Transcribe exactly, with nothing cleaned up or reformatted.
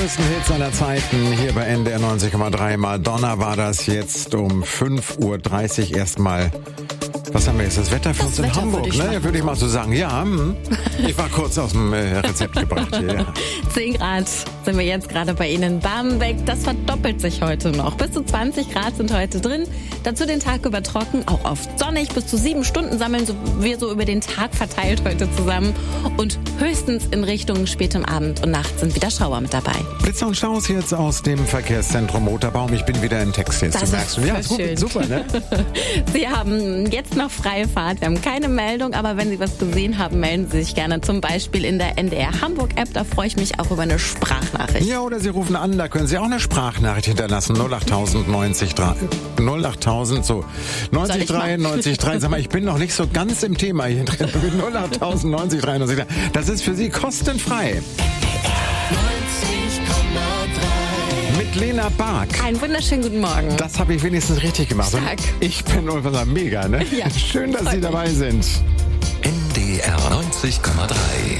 größten Hits aller Zeiten hier bei N D R neunzig Komma drei. Madonna war das jetzt um fünf Uhr dreißig erstmal. Was haben wir jetzt? Das Wetter für uns in Wetter Hamburg, würde ich ne? Würde ich mal so sagen. Ja, hm. Ich war kurz aus dem äh, Rezept gebracht hier. Ja. zehn Grad sind wir jetzt gerade bei Ihnen in Barmbek. Das verdoppelt sich heute noch. Bis zu zwanzig Grad sind heute drin. Dazu den Tag über trocken, auch oft sonnig. Bis zu sieben Stunden sammeln wir so über den Tag verteilt heute zusammen. Und höchstens in Richtung spätem Abend und Nacht sind wieder Schauer mit dabei. Blitzer und Staus jetzt aus dem Verkehrszentrum Motorbaum. Ich bin wieder im Text jetzt. Das du merkst, ist ja, voll super, schön. super, ne? Sie haben jetzt noch freie Fahrt. Wir haben keine Meldung, aber wenn Sie was gesehen haben, melden Sie sich gerne. Zum Beispiel in der N D R Hamburg-App. Da freue ich mich auch über eine Sprachnachricht. Ja, oder Sie rufen an, da können Sie auch eine Sprachnachricht hinterlassen. null achttausend neunzig drei. null achttausend, so. neunzig drei, neunzig drei. Sag mal, ich bin noch nicht so ganz im Thema hier drin. null achttausend neunzig drei, neunzig drei. Das ist für Sie kostenfrei. Mit Lena Bark. Einen wunderschönen guten Morgen. Das habe ich wenigstens richtig gemacht. Und Stark. ich bin einfach mega, ne? Ja, Schön, dass Sie dabei sind. N D R neunzig Komma drei